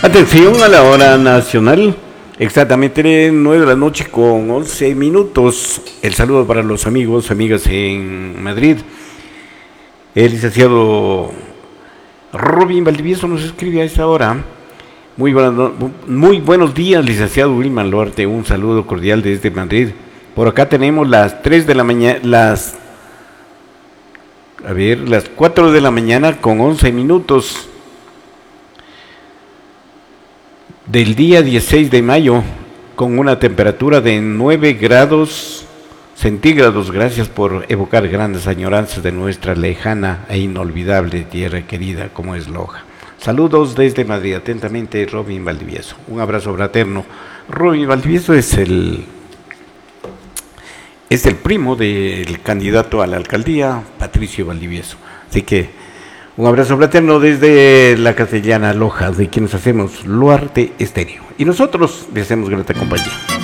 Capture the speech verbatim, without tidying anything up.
Atención a la hora nacional, exactamente nueve de la noche con once minutos. El saludo para los amigos, amigas en Madrid. El licenciado Robin Valdivieso nos escribe a esta hora. Muy, buenas, muy buenos días, licenciado Wilman Luarte. Un saludo cordial desde Madrid. Por acá tenemos las tres de la mañana, las, a ver, las cuatro de la mañana con once minutos. Del día dieciséis de mayo, con una temperatura de nueve grados centígrados. Gracias por evocar grandes añoranzas de nuestra lejana e inolvidable tierra querida como es Loja. Saludos desde Madrid, atentamente Robin Valdivieso. Un abrazo fraterno. Robin Valdivieso es el, es el primo del candidato a la alcaldía, Patricio Valdivieso. Así que un abrazo fraterno desde la castellana Loja, de quienes hacemos Luarte Estéreo. Y nosotros les hacemos grata compañía.